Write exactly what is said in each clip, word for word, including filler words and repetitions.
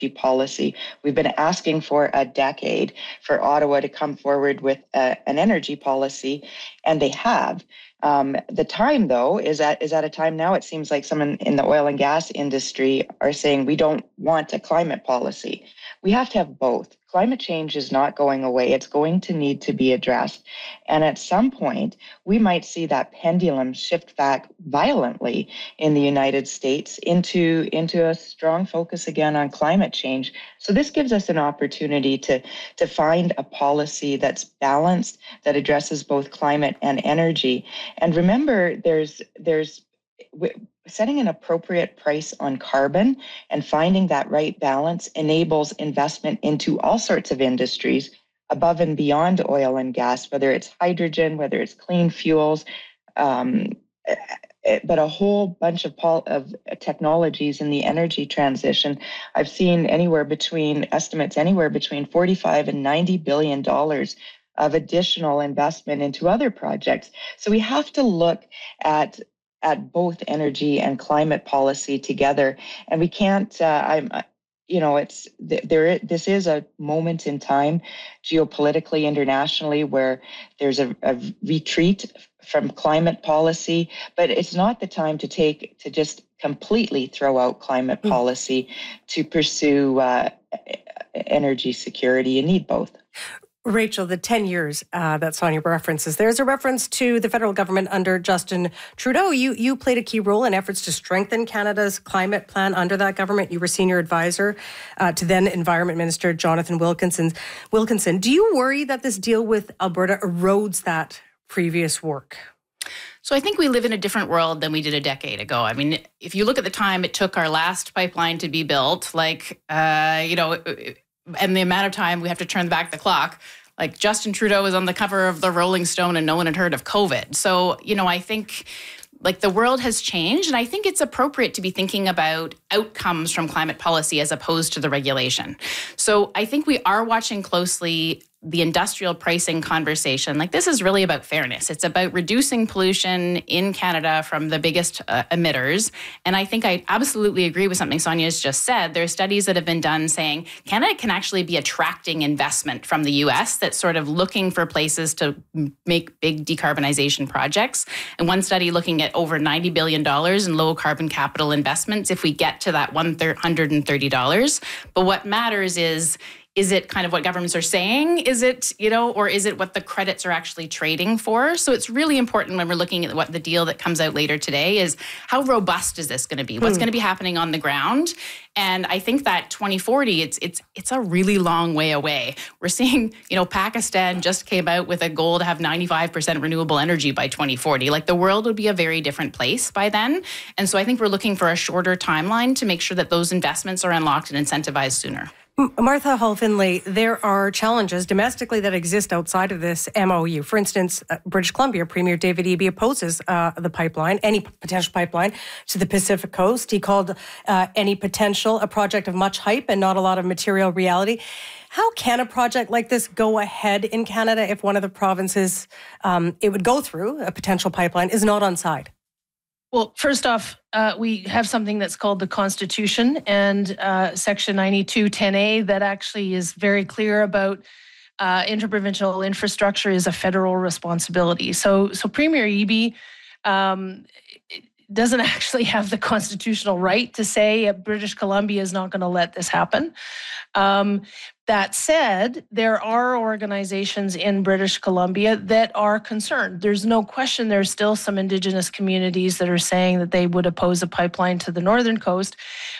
policy. We've been asking for a decade for Ottawa to come forward with a, an energy policy, and they have. Um, the time, though, is at is at a time now. It seems like someone in the oil and gas industry are saying we don't want a climate policy. We have to have both. Climate change is not going away. It's going to need to be addressed. And at some point, we might see that pendulum shift back violently in the United States into, into a strong focus again on climate change. So this gives us an opportunity to, to find a policy that's balanced, that addresses both climate and energy. And remember, there's there's setting an appropriate price on carbon and finding that right balance enables investment into all sorts of industries above and beyond oil and gas, whether it's hydrogen, whether it's clean fuels, um, but a whole bunch of, pol- of technologies in the energy transition. I've seen anywhere between estimates, anywhere between forty-five and ninety billion dollars of additional investment into other projects. So we have to look at at both energy and climate policy together. And we can't, uh, I'm, you know, it's there. This is a moment in time geopolitically, internationally, where there's a, a retreat from climate policy, but it's not the time to take, to just completely throw out climate policy to pursue uh, energy security. You need both. Rachel, the ten years uh, that Sonia references, there's a reference to the federal government under Justin Trudeau. You you played a key role in efforts to strengthen Canada's climate plan under that government. You were senior advisor uh, to then Environment Minister Jonathan Wilkinson. Wilkinson, do you worry that this deal with Alberta erodes that previous work? So I think we live in a different world than we did a decade ago. I mean, if you look at the time it took our last pipeline to be built, like, uh, you know, and the amount of time we have to turn back the clock, like Justin Trudeau was on the cover of the Rolling Stone and no one had heard of COVID. So, you know, I think like the world has changed, and I think it's appropriate to be thinking about outcomes from climate policy as opposed to the regulation. So I think we are watching closely the industrial pricing conversation. Like, this is really about fairness. It's about reducing pollution in Canada from the biggest uh, emitters. And I think I absolutely agree with something Sonia's just said. There are studies that have been done saying Canada can actually be attracting investment from the U S that's sort of looking for places to make big decarbonization projects. And one study looking at over ninety billion dollars in low carbon capital investments if we get to that one hundred thirty dollars. But what matters is, Is it kind of what governments are saying? Is it, you know, or is it what the credits are actually trading for? So it's really important when we're looking at what the deal that comes out later today is, how robust is this going to be? What's mm. going to be happening on the ground? And I think that twenty forty, it's it's it's a really long way away. We're seeing, you know, Pakistan just came out with a goal to have ninety-five percent renewable energy by twenty forty. Like, the world would be a very different place by then. And so I think we're looking for a shorter timeline to make sure that those investments are unlocked and incentivized sooner. Martha Hall-Findlay, there are challenges domestically that exist outside of this M O U. For instance, uh, British Columbia Premier David Eby opposes uh, the pipeline, any potential pipeline to the Pacific Coast. He called uh, any potential a project of much hype and not a lot of material reality. How can a project like this go ahead in Canada if one of the provinces um, it would go through, a potential pipeline, is not on side? Well, first off, uh, we have something that's called the Constitution and uh, Section ninety-two ten A that actually is very clear about uh, interprovincial infrastructure is a federal responsibility. So, so Premier Eby um, doesn't actually have the constitutional right to say uh, British Columbia is not going to let this happen. Um, That said, there are organizations in British Columbia that are concerned. There's no question there's still some Indigenous communities that are saying that they would oppose a pipeline to the northern coast.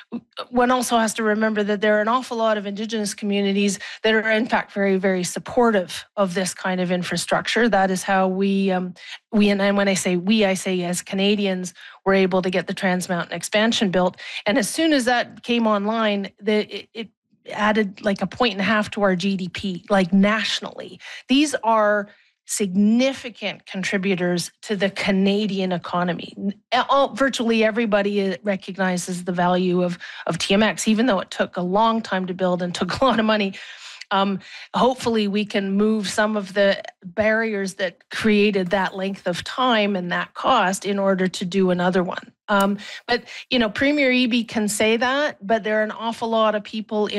One also has to remember that there are an awful lot of Indigenous communities that are in fact very, very supportive of this kind of infrastructure. That is how we, um, we and when I say we, I say as Canadians, were able to get the Trans Mountain expansion built. And as soon as that came online, the, it, it added like a point and a half to our G D P, like nationally. These are significant contributors to the Canadian economy. All, virtually everybody recognizes the value of, of T M X, even though it took a long time to build and took a lot of money. Um, hopefully we can move some of the barriers that created that length of time and that cost in order to do another one. Um, but, you know, Premier Eby can say that, but there are an awful lot of people in